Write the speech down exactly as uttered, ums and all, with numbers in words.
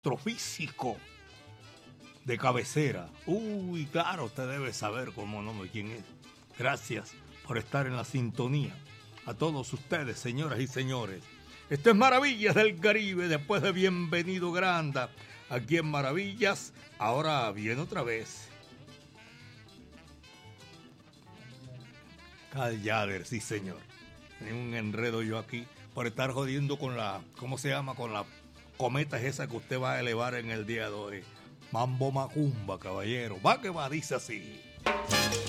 astrofísico de cabecera. Uy, claro, usted debe saber cómo no, quién es. Gracias por estar en la sintonía. A todos ustedes, señoras y señores. Esto es Maravillas del Caribe, después de Bienvenido Granda. Aquí en Maravillas, ahora viene otra vez. Cal Yader, sí señor. Tengo un enredo yo aquí por estar jodiendo con la, ¿cómo se llama? Con la cometa esa que usted va a elevar en el día de hoy. Mambo Macumba, caballero. Va que va, dice así.